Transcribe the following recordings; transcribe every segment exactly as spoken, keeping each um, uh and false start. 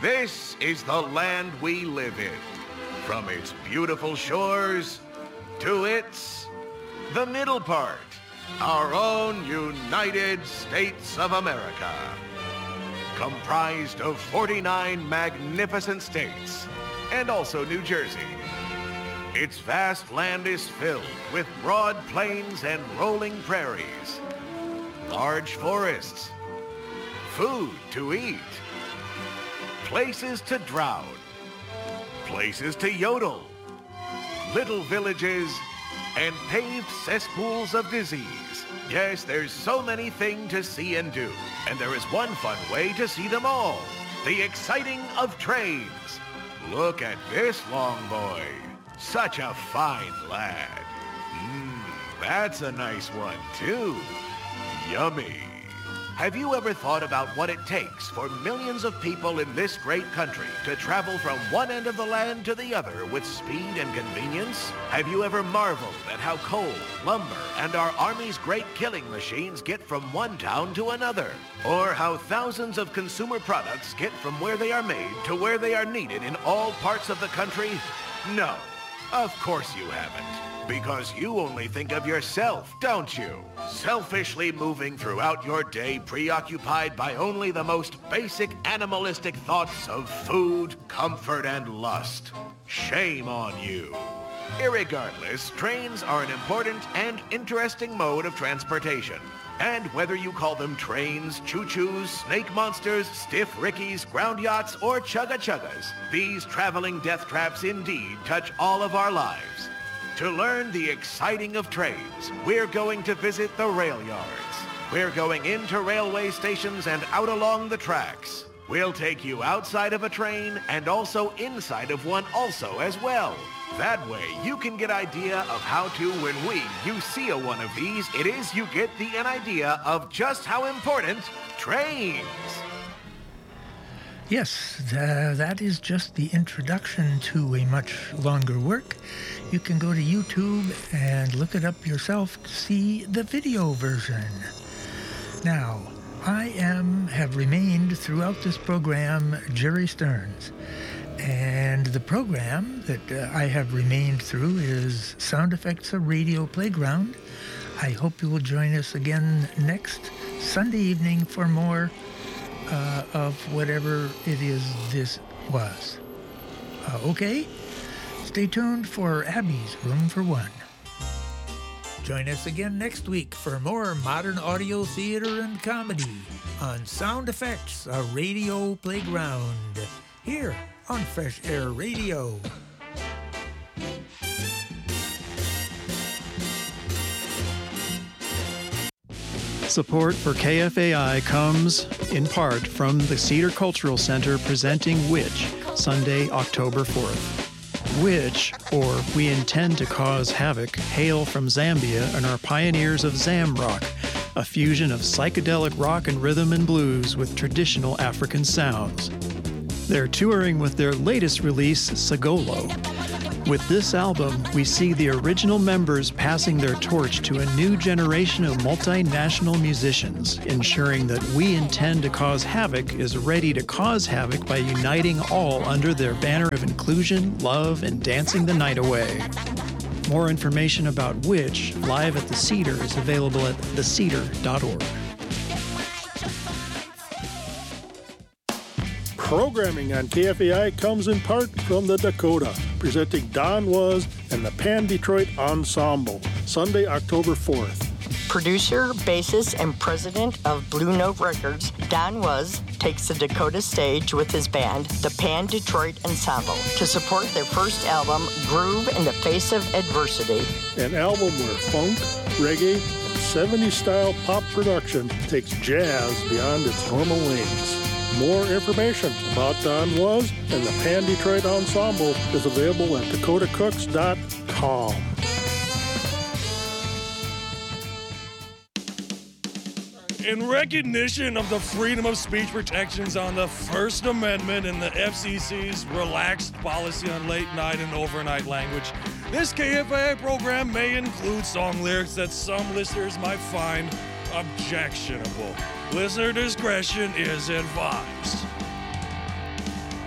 This is the land we live in. From its beautiful shores to its, the middle part, our own United States of America. Comprised of forty-nine magnificent states, and also New Jersey. Its vast land is filled with broad plains and rolling prairies, large forests, food to eat, places to drown, places to yodel, little villages, and paved cesspools of disease. Yes, there's so many things to see and do, and there is one fun way to see them all. The exciting of trains. Look at this long boy. Such a fine lad. Mmm, that's a nice one, too. Yummy. Have you ever thought about what it takes for millions of people in this great country to travel from one end of the land to the other with speed and convenience? Have you ever marveled at how coal, lumber, and our Army's great killing machines get from one town to another? Or how thousands of consumer products get from where they are made to where they are needed in all parts of the country? No, of course you haven't. Because you only think of yourself, don't you? Selfishly moving throughout your day, preoccupied by only the most basic animalistic thoughts of food, comfort, and lust. Shame on you. Irregardless, trains are an important and interesting mode of transportation. And whether you call them trains, choo-choos, snake monsters, stiff rickies, ground yachts, or chugga-chuggas, these traveling death traps indeed touch all of our lives. To learn the exciting of trains, we're going to visit the rail yards. We're going into railway stations and out along the tracks. We'll take you outside of a train and also inside of one also as well. That way, you can get idea of how to, when we, you see a one of these, it is you get the an idea of just how important trains. Yes, uh, that is just the introduction to a much longer work. You can go to YouTube and look it up yourself to see the video version. Now, I am, have remained throughout this program Jerry Stearns. And the program that uh, I have remained through is Sound Effects, a Radio Playground. I hope you will join us again next Sunday evening for more Uh, of whatever it is this was. Uh, okay? Stay tuned for Abby's Room for One. Join us again next week for more modern audio theater and comedy on Sound Effects, a Radio Playground, here on Fresh Air Radio. Support for K F A I comes, in part, from the Cedar Cultural Center presenting Witch, Sunday, October fourth. Witch, or We Intend to Cause Havoc, hail from Zambia and are pioneers of Zamrock, a fusion of psychedelic rock and rhythm and blues with traditional African sounds. They're touring with their latest release, Sagolo. With this album, we see the original members passing their torch to a new generation of multinational musicians, ensuring that We Intend to Cause Havoc is ready to cause havoc by uniting all under their banner of inclusion, love, and dancing the night away. More information about Witch, live at the Cedar, is available at the cedar dot org. Programming on K F A I comes in part from the Dakota, presenting Don Was and the Pan Detroit Ensemble, Sunday, October fourth. Producer, bassist, and president of Blue Note Records, Don Was takes the Dakota stage with his band, the Pan Detroit Ensemble, to support their first album, Groove in the Face of Adversity. An album where funk, reggae, and seventies-style pop production takes jazz beyond its normal lanes. More information about Don Was and the Pan Detroit Ensemble is available at dakota cooks dot com. In recognition of the freedom of speech protections on the First Amendment and the F C C's relaxed policy on late night and overnight language, this K F A I program may include song lyrics that some listeners might find objectionable. Listener discretion is advised.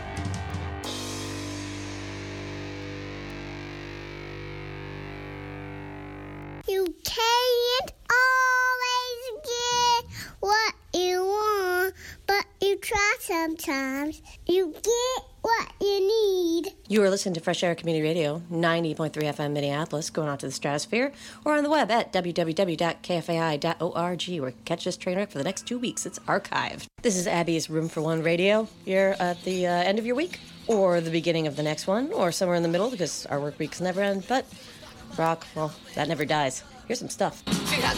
sometimes you get what you need. You are listening to Fresh Air Community Radio, ninety point three F M Minneapolis, going out to the stratosphere, or on the web at w w w dot k f a i dot org, where catch this train wreck for the next two weeks. It's archived. This is Abby's Room for One Radio. You're at the uh, end of your week, or the beginning of the next one, or somewhere in the middle, because our work weeks never end. But rock, well, that never dies. Here's some stuff.